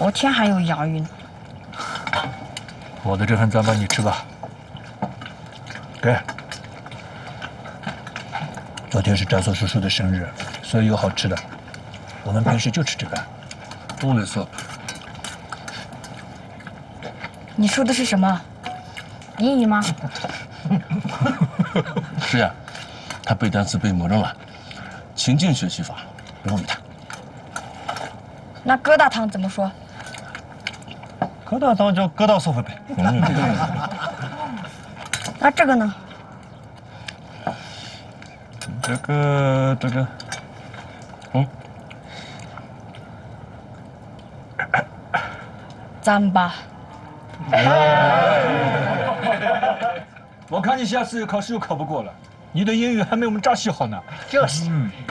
昨天还有洋芋呢。 我的这份糌粑你吃吧。给。昨天是张松叔叔的生日，所以有好吃的。我们平时就吃这个。 不没错。 你说的是什么？英语吗？ 是呀，他背单词背魔怔了，情境学习法，不用理他。 那疙瘩汤怎么说？ 疙瘩汤叫疙瘩素会呗。 那这个呢？ 这个， 糌粑。 我看你下次考试又考不过了，你的英语还没我们扎西好呢。 就是。